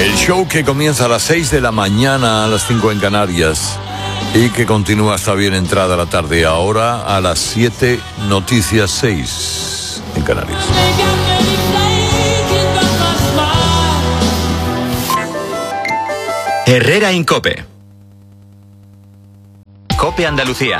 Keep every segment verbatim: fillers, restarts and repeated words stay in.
El show que comienza a las seis de la mañana, a las cinco en Canarias, y que continúa hasta bien entrada la tarde. Ahora a las siete, Noticias seis en Canarias. Herrera en COPE. COPE Andalucía.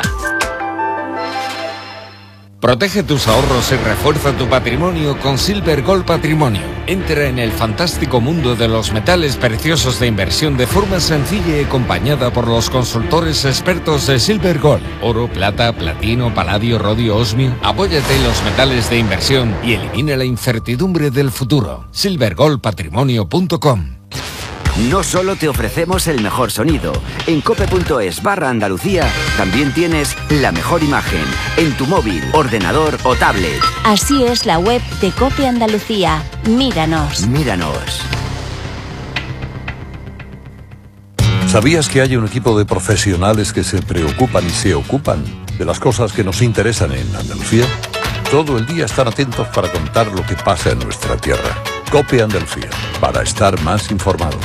Protege tus ahorros y refuerza tu patrimonio con Silver Gold Patrimonio. Entra en el fantástico mundo de los metales preciosos de inversión de forma sencilla y acompañada por los consultores expertos de Silver Gold. Oro, plata, platino, paladio, rodio, osmio. Apóyate en los metales de inversión y elimina la incertidumbre del futuro. silver gold patrimonio punto com. No solo te ofrecemos el mejor sonido, en cope.es barra Andalucía también tienes la mejor imagen en tu móvil, ordenador o tablet. Así es la web de COPE Andalucía. Míranos. Míranos. ¿Sabías que hay un equipo de profesionales que se preocupan y se ocupan de las cosas que nos interesan en Andalucía? Todo el día están atentos para contar lo que pasa en nuestra tierra. COPE Andalucía, para estar más informado.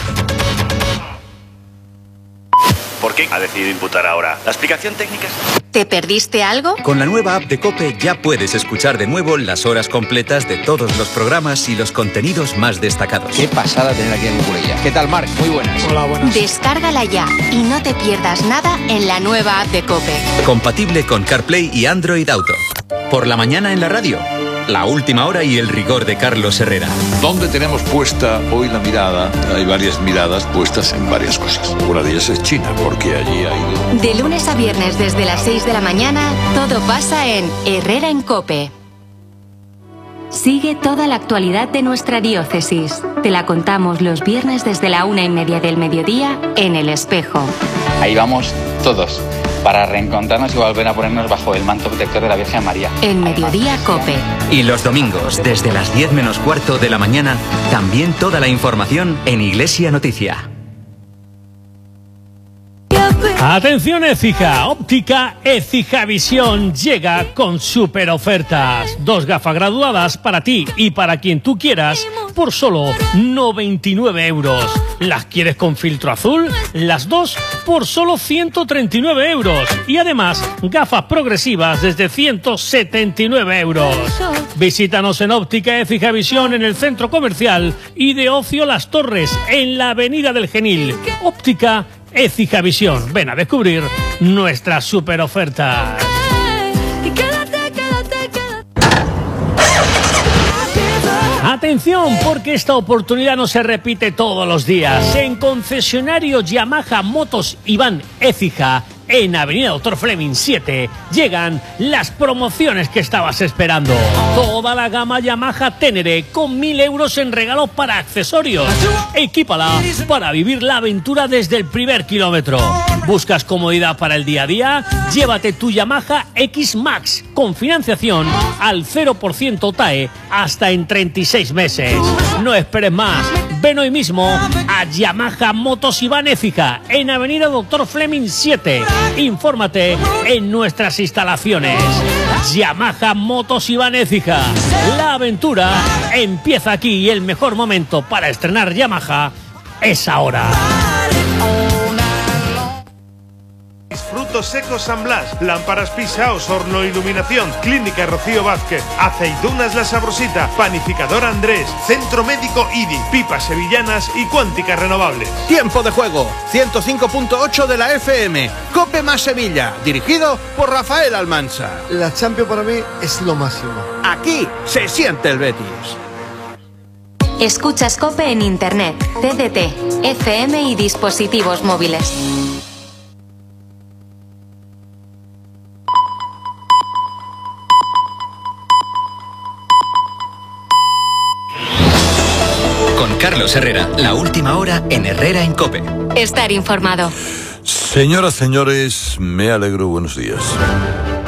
¿Por qué ha decidido imputar ahora? ¿La explicación técnica es...? ¿Te perdiste algo? Con la nueva app de COPE ya puedes escuchar de nuevo las horas completas de todos los programas y los contenidos más destacados. Qué pasada tener aquí a Cucurella. ¿Qué tal, Marc? Muy buenas. Hola, buenas. Descárgala ya y no te pierdas nada en la nueva app de COPE. Compatible con CarPlay y Android Auto. Por la mañana en la radio. La última hora y el rigor de Carlos Herrera. ¿Dónde tenemos puesta hoy la mirada? Hay varias miradas puestas en varias cosas. Una de ellas es China, porque allí hay... De lunes a viernes desde las seis de la mañana, todo pasa en Herrera en COPE. Sigue toda la actualidad de nuestra diócesis. Te la contamos los viernes desde la una y media del mediodía en El Espejo. Ahí vamos todos, para reencontrarnos y volver a ponernos bajo el manto protector de la Virgen María. En Mediodía COPE. Y los domingos, desde las diez menos cuarto de la mañana, también toda la información en Iglesia Noticia. Atención Écija, óptica Écija Visión llega con super ofertas. Dos gafas graduadas para ti y para quien tú quieras por solo noventa y nueve euros. ¿Las quieres con filtro azul? Las dos por solo ciento treinta y nueve euros. Y además, gafas progresivas desde ciento setenta y nueve euros. Visítanos en óptica Écija Visión en el centro comercial y de ocio Las Torres, en la avenida del Genil. Óptica Écija Visión. Ven a descubrir nuestras super ofertas. Atención, porque esta oportunidad no se repite todos los días. En concesionario Yamaha Motos Iván Écija, en Avenida Doctor Fleming siete, llegan las promociones que estabas esperando. Toda la gama Yamaha Ténere con mil euros en regalos para accesorios. Equípala para vivir la aventura desde el primer kilómetro. ¿Buscas comodidad para el día a día? Llévate tu Yamaha X Max con financiación al cero por ciento T A E hasta en treinta y seis meses. No esperes más. Ven hoy mismo a Yamaha Motos Iván Écija en Avenida Doctor Fleming siete. Infórmate en nuestras instalaciones. Yamaha Motos Iván Écija. La aventura empieza aquí y el mejor momento para estrenar Yamaha es ahora. Frutos secos San Blas, lámparas Pisaos, horno iluminación, clínica Rocío Vázquez, aceitunas La Sabrosita, panificador Andrés, centro médico I D I, pipas sevillanas y cuánticas renovables. Tiempo de juego, ciento cinco punto ocho de la F M, COPE más Sevilla, dirigido por Rafael Almansa. La Champions para mí es lo máximo. Aquí se siente el Betis. Escuchas COPE en Internet, T D T, F M y dispositivos móviles. Con Carlos Herrera, la última hora en Herrera en COPE. Estar informado. Señoras, señores, me alegro. Buenos días.